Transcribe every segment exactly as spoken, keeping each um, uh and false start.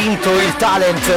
vinto il talent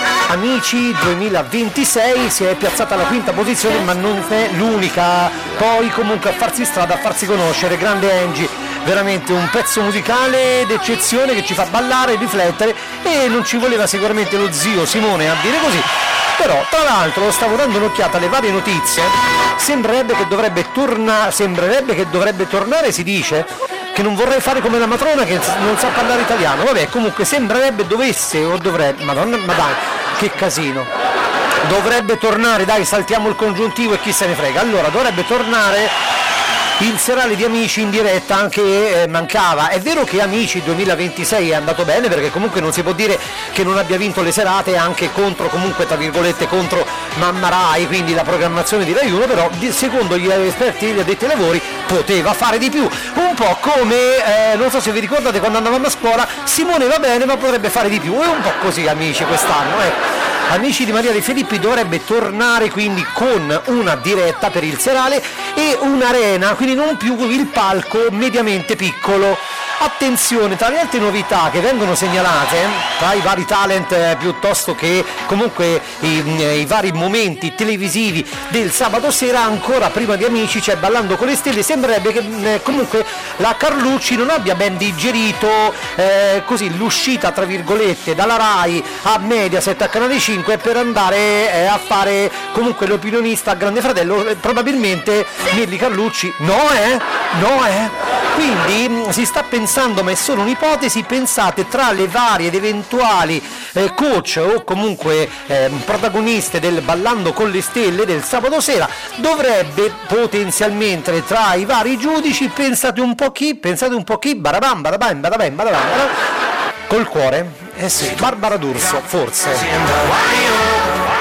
Amici duemilaventisei, si è piazzata alla quinta posizione, ma non è l'unica poi comunque a farsi strada, a farsi conoscere. Grande Angie, veramente un pezzo musicale d'eccezione che ci fa ballare, riflettere, e non ci voleva sicuramente lo zio Simone a dire così. Però tra l'altro stavo dando un'occhiata alle varie notizie, sembrerebbe che dovrebbe tornare, sembrerebbe che dovrebbe tornare, si dice, che non vorrei fare come la matrona che non sa parlare italiano, vabbè, comunque sembrerebbe dovesse o dovrebbe, madonna, ma dai, che casino, dovrebbe tornare, dai, saltiamo il congiuntivo e chi se ne frega, allora dovrebbe tornare il serale di Amici in diretta, anche eh, mancava. È vero che Amici duemilaventisei è andato bene, perché comunque non si può dire che non abbia vinto le serate, anche contro, comunque tra virgolette, contro Mamma Rai, quindi la programmazione di Rai uno, però secondo gli esperti e gli addetti ai lavori poteva fare di più, un po' come, eh, non so se vi ricordate quando andavamo a scuola, Simone va bene ma potrebbe fare di più, è un po' così Amici quest'anno, eh. Amici di Maria De Filippi dovrebbe tornare quindi con una diretta per il serale e un'arena, quindi non più il palco mediamente piccolo. Attenzione, tra le altre novità che vengono segnalate, tra i vari talent eh, piuttosto che comunque i, i vari momenti televisivi del sabato sera, ancora prima di Amici c'è Ballando con le Stelle. Sembrerebbe che eh, comunque la Carlucci non abbia ben digerito eh, così l'uscita tra virgolette dalla Rai a Mediaset, a Canale cinque, per andare eh, a fare comunque l'opinionista a Grande Fratello. Eh, probabilmente Mirli Carlucci no eh, no eh quindi mh, si sta pensando, ma è solo un'ipotesi, pensate, tra le varie ed eventuali eh, coach o comunque eh, protagoniste del Ballando con le Stelle del sabato sera, dovrebbe potenzialmente tra i vari giudici, pensate un po' chi, pensate un po' chi, barabam, barabam, barabam, barabam, barabam, col cuore, eh sì, Barbara D'Urso, forse.